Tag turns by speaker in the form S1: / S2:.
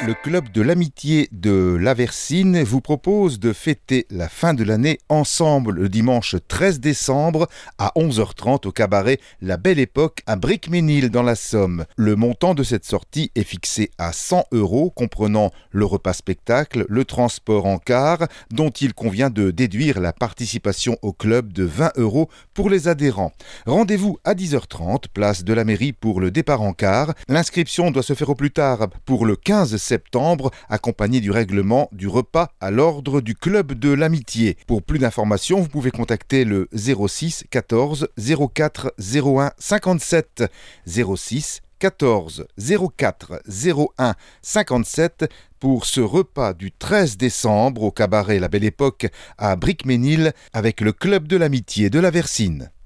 S1: Le club de l'amitié de Laversine vous propose de fêter la fin de l'année ensemble le dimanche 13 décembre à 11h30 au cabaret La Belle Époque à Bricqueménil dans la Somme. Le montant de cette sortie est fixé à 100 € comprenant le repas spectacle, le transport en car dont il convient de déduire la participation au club de 20 € pour les adhérents. Rendez-vous à 10h30, place de la mairie pour le départ en car. L'inscription doit se faire au plus tard pour le 15 septembre, accompagné du règlement du repas à l'ordre du club de l'amitié. Pour plus d'informations, vous pouvez contacter le 06 14 04 01 57 06 14 04 01 57 pour ce repas du 13 décembre au cabaret La Belle Époque à Bricqueménil avec le club de l'amitié de Laversine.